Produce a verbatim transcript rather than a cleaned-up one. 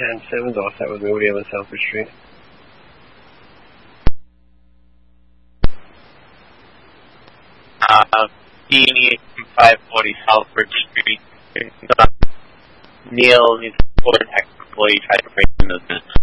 ten seven off that with me. What do you have on Southbridge Street? Uh, Beanie from five forty Southbridge Street. Neil needs to report an ex-employee tried to break into the business.